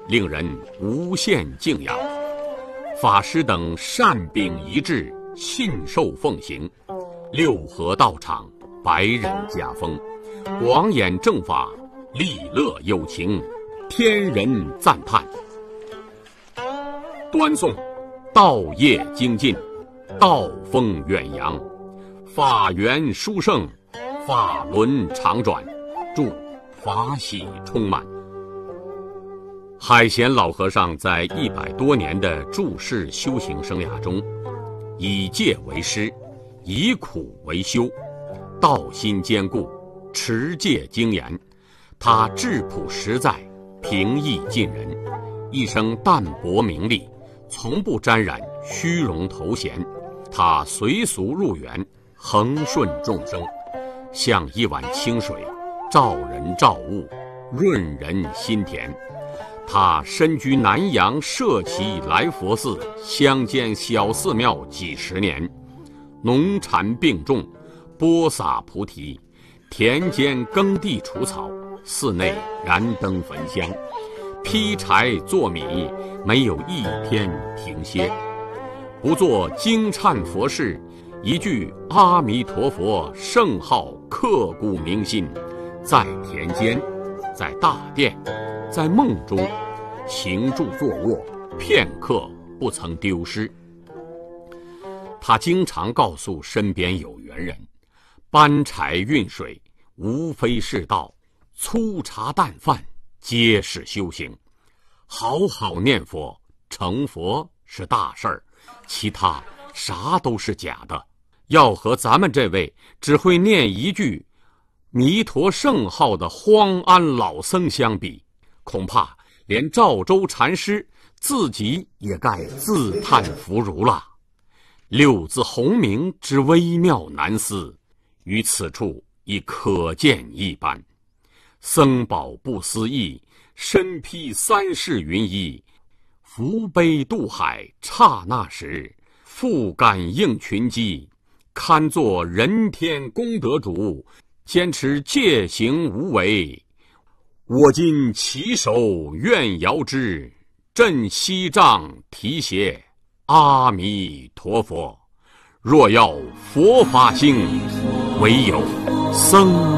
令人无限敬仰。法师等善秉一致，信受奉行，六合道场，百人家风，广演正法，利乐有情，天人赞叹。端颂道业精进，道风远扬，法源殊胜，法轮常转，祝法喜充满。海贤老和尚在100多年的住世修行生涯中，以戒为师，以苦为修，道心坚固，持戒精严。他质朴实在，平易近人，一生淡泊名利，从不沾染虚荣头衔。他随俗入园，恒顺众生，像一碗清水，照人照物，润人心田。他身居南阳社稷来佛寺乡间小寺庙几十年，农禅并种，播撒菩提，田间耕地除草，寺内燃灯焚香，劈柴做米，没有一天停歇。不做惊忏佛事，一句阿弥陀佛圣号刻骨铭心，在田间，在大殿，在梦中，行住坐卧，片刻不曾丢失。他经常告诉身边有缘人，搬柴运水无非是道，粗茶淡饭皆是修行。好好念佛，成佛是大事儿，其他啥都是假的。要和咱们这位只会念一句弥陀圣号的荒安老僧相比，恐怕连赵州禅师自己也该自叹弗如了。六字洪名之微妙难思，于此处已可见一斑。僧宝不思议，身披三世云衣，扶悲渡海刹那时，复感应群机，堪作人天功德主，坚持戒行无为。我今起手愿遥之，振西杖提携阿弥陀佛。若要佛法兴，唯有僧